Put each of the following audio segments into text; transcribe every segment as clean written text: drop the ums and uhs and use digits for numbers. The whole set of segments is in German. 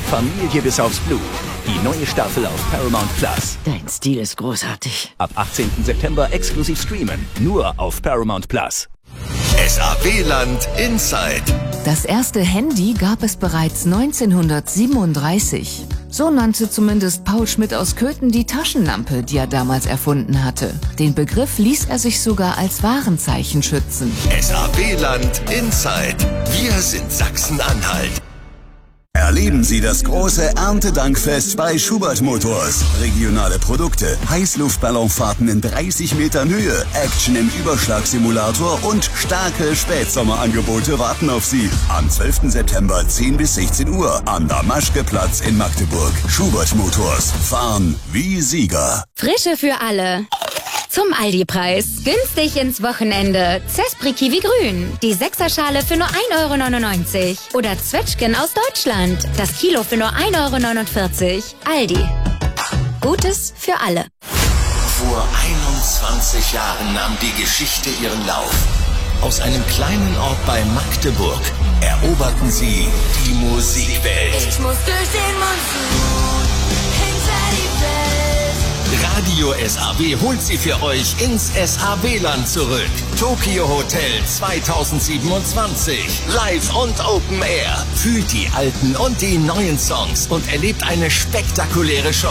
Familie bis aufs Blut. Die neue Staffel auf Paramount Plus. Dein Stil ist großartig. Ab 18. September exklusiv streamen. Nur auf Paramount Plus. SAW-Land Inside. Das erste Handy gab es bereits 1937. So nannte zumindest Paul Schmidt aus Köthen die Taschenlampe, die er damals erfunden hatte. Den Begriff ließ er sich sogar als Warenzeichen schützen. SAW-Land Inside. Wir sind Sachsen-Anhalt. Erleben Sie das große Erntedankfest bei Schubert Motors. Regionale Produkte, Heißluftballonfahrten in 30 Metern Höhe, Action im Überschlagsimulator und starke Spätsommerangebote warten auf Sie. Am 12. September 10 bis 16 Uhr am Damaschke-Platz in Magdeburg. Schubert Motors. Fahren wie Sieger. Frische für alle. Zum Aldi-Preis. Günstig ins Wochenende. Zespri Kiwi Grün. Die 6er-Schale für nur 1,99 €. Oder Zwetschgen aus Deutschland. Das Kilo für nur 1,49 €. Aldi. Gutes für alle. Vor 21 Jahren nahm die Geschichte ihren Lauf. Aus einem kleinen Ort bei Magdeburg eroberten sie die Musikwelt. Ich muss durch den Monsun hinter die Welt. Radio SAW holt sie für euch ins SAW-Land zurück. Tokyo Hotel 2027. Live und Open Air. Fühlt die alten und die neuen Songs und erlebt eine spektakuläre Show.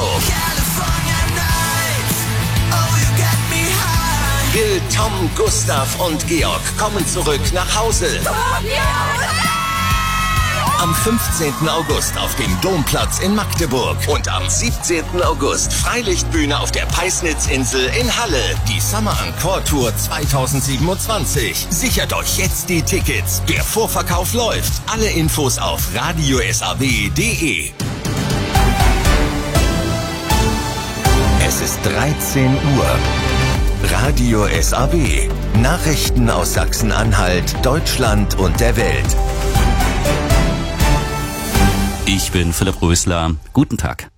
Gil, Tom, Gustav und Georg kommen zurück nach Hause. Am 15. August auf dem Domplatz in Magdeburg und am 17. August Freilichtbühne auf der Peisnitzinsel in Halle. Die Summer Encore Tour 2027. Sichert euch jetzt die Tickets. Der Vorverkauf läuft. Alle Infos auf radiosaw.de. Es ist 13 Uhr. Radio SAW. Nachrichten aus Sachsen-Anhalt, Deutschland und der Welt. Ich bin Philipp Rösler. Guten Tag.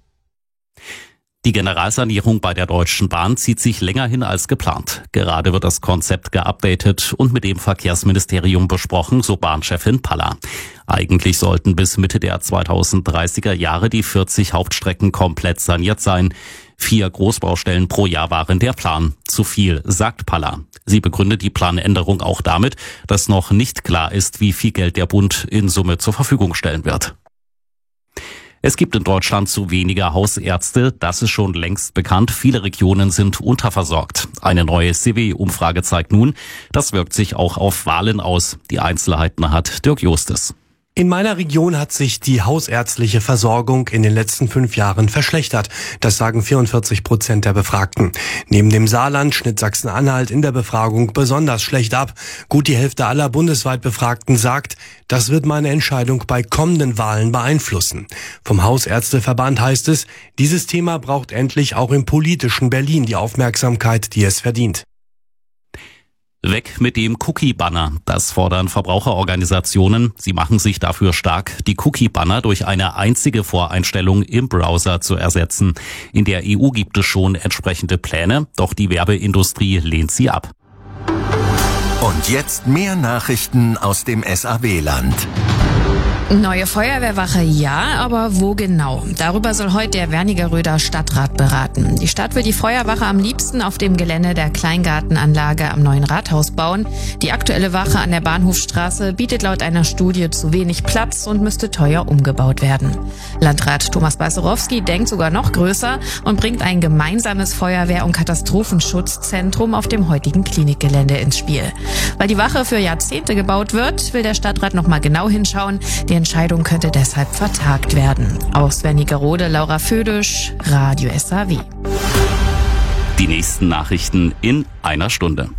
Die Generalsanierung bei der Deutschen Bahn zieht sich länger hin als geplant. Gerade wird das Konzept geupdatet und mit dem Verkehrsministerium besprochen, so Bahnchefin Paller. Eigentlich sollten bis Mitte der 2030er Jahre die 40 Hauptstrecken komplett saniert sein. 4 Großbaustellen pro Jahr waren der Plan. Zu viel, sagt Paller. Sie begründet die Planänderung auch damit, dass noch nicht klar ist, wie viel Geld der Bund in Summe zur Verfügung stellen wird. Es gibt in Deutschland zu wenige Hausärzte, das ist schon längst bekannt. Viele Regionen sind unterversorgt. Eine neue CW-Umfrage zeigt nun, das wirkt sich auch auf Wahlen aus. Die Einzelheiten hat Dirk Justes. In meiner Region hat sich die hausärztliche Versorgung in den letzten 5 Jahren verschlechtert. Das sagen 44% der Befragten. Neben dem Saarland schnitt Sachsen-Anhalt in der Befragung besonders schlecht ab. Gut die Hälfte aller bundesweit Befragten sagt, das wird meine Entscheidung bei kommenden Wahlen beeinflussen. Vom Hausärzteverband heißt es, dieses Thema braucht endlich auch im politischen Berlin die Aufmerksamkeit, die es verdient. Weg mit dem Cookie-Banner. Das fordern Verbraucherorganisationen. Sie machen sich dafür stark, die Cookie-Banner durch eine einzige Voreinstellung im Browser zu ersetzen. In der EU gibt es schon entsprechende Pläne, doch die Werbeindustrie lehnt sie ab. Und jetzt mehr Nachrichten aus dem SAW-Land. Neue Feuerwehrwache, ja, aber wo genau? Darüber soll heute der Wernigeröder Stadtrat beraten. Die Stadt will die Feuerwache am liebsten auf dem Gelände der Kleingartenanlage am neuen Rathaus bauen. Die aktuelle Wache an der Bahnhofstraße bietet laut einer Studie zu wenig Platz und müsste teuer umgebaut werden. Landrat Thomas Balcerowski denkt sogar noch größer und bringt ein gemeinsames Feuerwehr- und Katastrophenschutzzentrum auf dem heutigen Klinikgelände ins Spiel. Weil die Wache für Jahrzehnte gebaut wird, will der Stadtrat noch mal genau hinschauen. Die Entscheidung könnte deshalb vertagt werden. Aus Wernigerode, Laura Födisch, Radio SAW. Die nächsten Nachrichten in einer Stunde.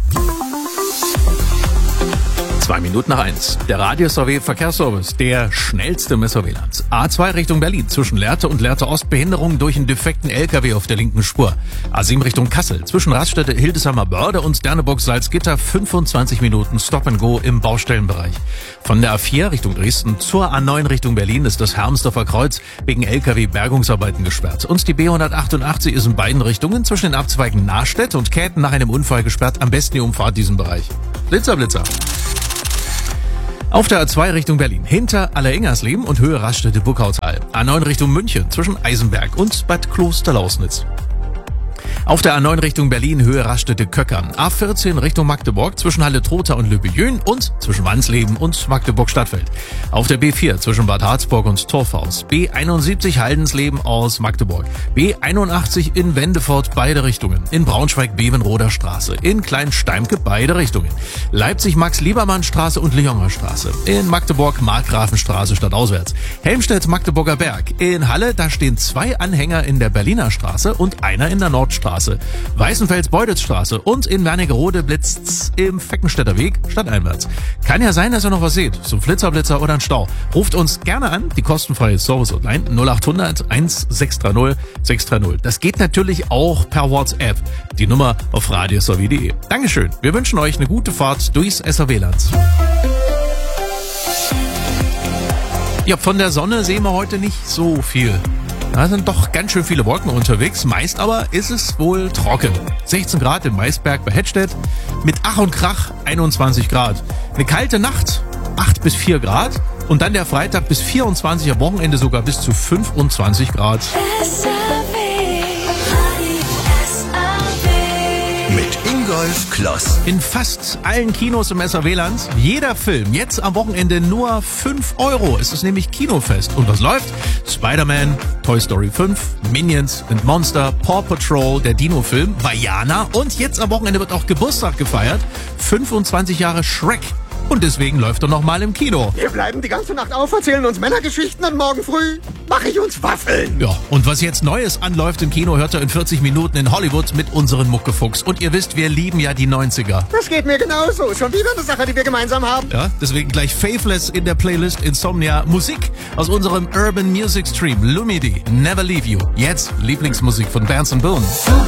1:02. Der Radio SAW Verkehrsservice, der schnellste im SAW-Land. A2 Richtung Berlin, zwischen Lehrte und Lehrte Ost, Behinderung durch einen defekten LKW auf der linken Spur. A7 Richtung Kassel, zwischen Raststätte Hildesheimer Börde und Derneburg-Salzgitter, 25 Minuten Stop-and-Go im Baustellenbereich. Von der A4 Richtung Dresden zur A9 Richtung Berlin ist das Hermsdorfer Kreuz wegen LKW-Bergungsarbeiten gesperrt. Und die B188 ist in beiden Richtungen zwischen den Abzweigen Nahstedt und Käthen nach einem Unfall gesperrt. Am besten die Umfahrt diesen Bereich. Blitzer, Blitzer. Auf der A2 Richtung Berlin, hinter Allerengersleben und Höhe Raststätte-Burghautal. A9 Richtung München, zwischen Eisenberg und Bad Klosterlausnitz. Auf der A9 Richtung Berlin, Höhe Raststätte-Köckern. A14 Richtung Magdeburg, zwischen Halle-Trotha und Lübejön und zwischen Wansleben und Magdeburg-Stadtfeld. Auf der B4 zwischen Bad Harzburg und Torfhaus. B71 Haldensleben aus Magdeburg. B81 in Wendefort, beide Richtungen. In Braunschweig Bevenroder Straße. In Kleinsteimke, beide Richtungen. Leipzig Max-Liebermann-Straße und Lyoner Straße. In Magdeburg Markgrafenstraße stadtauswärts. Helmstedt Magdeburger Berg. In Halle, da stehen 2 Anhänger in der Berliner Straße und einer in der Nordstraße. Weißenfels-Beutelsstraße und in Wernigerode blitzt's im Feckenstädter Weg stadteinwärts. Kann ja sein, dass ihr noch was seht, so ein Flitzerblitzer oder ein Stau. Ruft uns gerne an, die kostenfreie Service-Hotline 0800 1630 630. Das geht natürlich auch per WhatsApp. Die Nummer auf radiosaw.de. Dankeschön, wir wünschen euch eine gute Fahrt durchs SAW-Land. Ja, von der Sonne sehen wir heute nicht so viel. Da sind doch ganz schön viele Wolken unterwegs. Meist aber ist es wohl trocken. 16 Grad im Maisberg bei Hettstedt. Mit Ach und Krach 21 Grad. Eine kalte Nacht, 8 bis 4 Grad. Und dann der Freitag bis 24, am Wochenende sogar bis zu 25 Grad. Mit Ingolf Kloss. In fast allen Kinos im SAW-Land, jeder Film jetzt am Wochenende nur 5 €. Es ist nämlich Kinofest. Und was läuft? Spider-Man, Toy Story 5, Minions and Monster, Paw Patrol, der Dino-Film, Vaiana und jetzt am Wochenende wird auch Geburtstag gefeiert. 25 Jahre Shrek. Und deswegen läuft er nochmal im Kino. Wir bleiben die ganze Nacht auf, erzählen uns Männergeschichten und morgen früh mache ich uns Waffeln. Ja, und was jetzt Neues anläuft im Kino, hört ihr in 40 Minuten in Hollywood mit unseren Muckefuchs. Und ihr wisst, wir lieben ja die 90er. Das geht mir genauso. Schon wieder eine Sache, die wir gemeinsam haben. Ja, deswegen gleich Faithless in der Playlist Insomnia. Musik aus unserem Urban Music Stream. Lumidi, Never Leave You. Jetzt Lieblingsmusik von Berns & Boone.